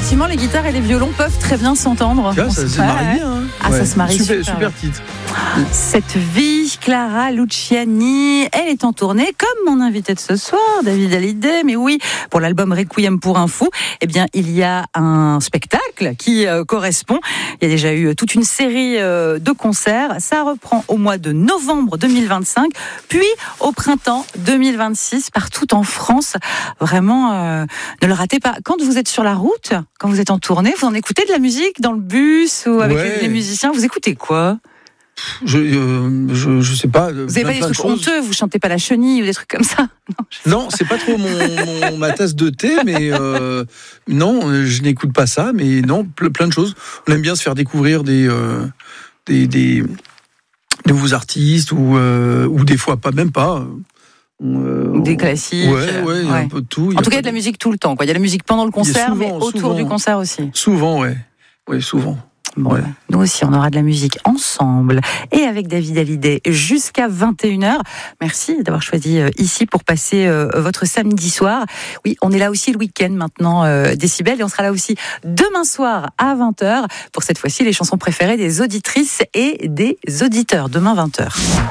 effectivement, les guitares et les violons peuvent très bien s'entendre. Ça se marie bien. Hein. Ah, ça se marie super titre. Cette vie, Clara Luciani, elle est en tournée, comme mon invité de ce soir, David Hallyday. Mais oui, pour l'album Requiem pour un fou, eh bien, il y a un spectacle qui correspond. Il y a déjà eu toute une série de concerts. Ça reprend au mois de novembre 2025, puis au printemps 2026, partout en France. Vraiment, ne le ratez pas. Quand vous êtes sur la route, quand vous êtes en tournée, vous en écoutez de la musique dans le bus ou avec les musiciens. Vous écoutez quoi ? Je sais pas. Vous n'avez pas des trucs honteux, vous chantez pas la chenille ou des trucs comme ça? Non, c'est pas trop ma tasse de thé, mais non, je n'écoute pas ça, mais non, plein de choses. On aime bien se faire découvrir des nouveaux artistes ou des fois même pas. Des classiques. Ouais, un peu de tout. En tout cas, il y a de la musique tout le temps, quoi. Il y a la musique pendant le concert, mais autour du concert aussi. Souvent, oui, souvent. Bon, nous aussi, on aura de la musique ensemble et avec David Hallyday jusqu'à 21h. Merci d'avoir choisi ici pour passer votre samedi soir. Oui, on est là aussi le week-end maintenant, Décibel, et on sera là aussi demain soir à 20h pour cette fois-ci les chansons préférées des auditrices et des auditeurs. Demain 20h.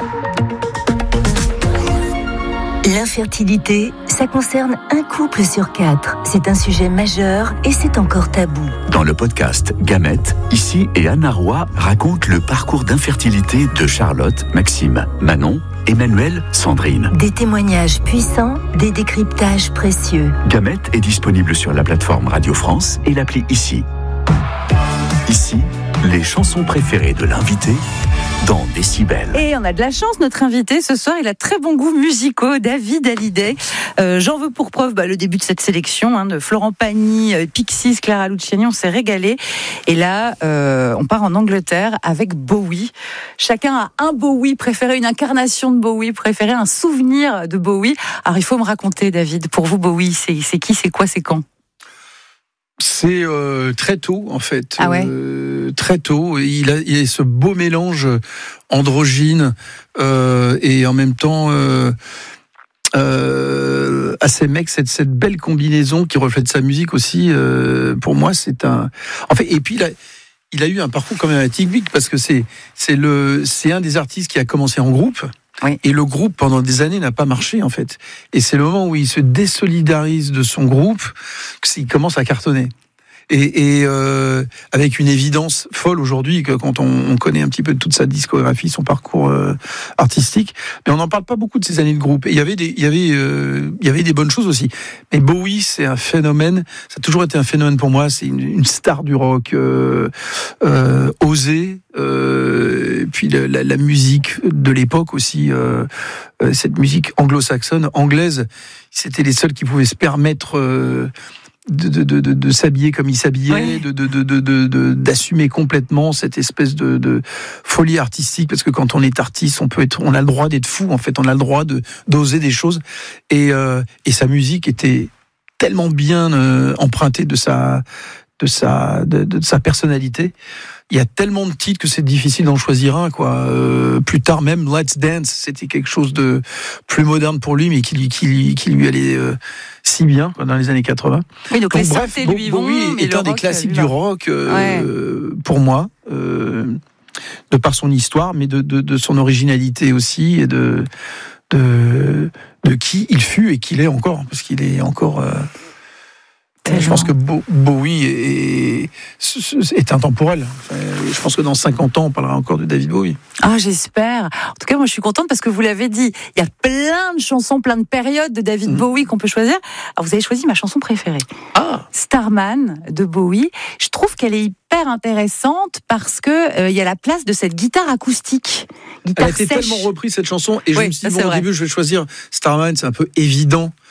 L'infertilité, ça concerne un couple sur 4. C'est un sujet majeur et c'est encore tabou. Dans le podcast Gamètes, Ici et Anna Roy racontent le parcours d'infertilité de Charlotte, Maxime, Manon, Emmanuel, Sandrine. Des témoignages puissants, des décryptages précieux. Gamètes est disponible sur la plateforme Radio France et l'appli Ici. Ici, les chansons préférées de l'invité dans Décibel. Et on a de la chance, notre invité ce soir, il a très bon goût musicaux, David Hallyday. J'en veux pour preuve le début de cette sélection de Florent Pagny, Pixies, Clara Luciani, on s'est régalé. Et là, on part en Angleterre avec Bowie. Chacun a un Bowie préféré, une incarnation de Bowie préférée, un souvenir de Bowie. Alors il faut me raconter, David, pour vous Bowie, c'est qui, c'est quoi, c'est quand ? C'est très tôt, en fait. Ah ouais. Très tôt. Il a ce beau mélange androgyne et en même temps assez mec, cette belle combinaison qui reflète sa musique aussi. Pour moi, c'est un. En fait, et puis il a eu un parcours quand même atypique parce que c'est un des artistes qui a commencé en groupe. Oui. Et le groupe, pendant des années, n'a pas marché, en fait. Et c'est le moment où il se désolidarise de son groupe qu'il commence à cartonner. Et avec une évidence folle aujourd'hui, que quand on connaît un petit peu toute sa discographie, son parcours artistique, mais on n'en parle pas beaucoup de ces années de groupe. Et il y avait des bonnes choses aussi. Mais Bowie, c'est un phénomène. Ça a toujours été un phénomène pour moi. C'est une star du rock osée. Et puis la musique de l'époque aussi, cette musique anglo-saxonne, anglaise, c'était les seuls qui pouvaient se permettre de s'habiller comme il s'habillait, oui. D'assumer complètement cette espèce de folie artistique, parce que quand on est artiste, on a le droit d'être fou, en fait, on a le droit d'oser des choses, et sa musique était tellement bien empruntée de sa personnalité. Il y a tellement de titres que c'est difficile d'en choisir un, quoi. Plus tard même, Let's Dance, c'était quelque chose de plus moderne pour lui, mais qui lui allait si bien dans les années 80. Oui, donc les synthés lui vont, Bowie est un des classiques du rock pour moi, de par son histoire, mais de son originalité aussi, et de qui il fut et qu'il est encore, parce qu'il est encore. Je pense que Bowie est intemporel. Je pense que dans 50 ans, on parlera encore de David Bowie. Ah, j'espère. En tout cas, moi, je suis contente parce que vous l'avez dit. Il y a plein de chansons, plein de périodes de David Bowie qu'on peut choisir. Alors, vous avez choisi ma chanson préférée. Starman de Bowie. Je trouve qu'elle est hyper intéressante parce que il y a la place de cette guitare acoustique. Elle a été tellement reprise, cette chanson, et je me suis dit, au début, je vais choisir Starman, c'est un peu évident.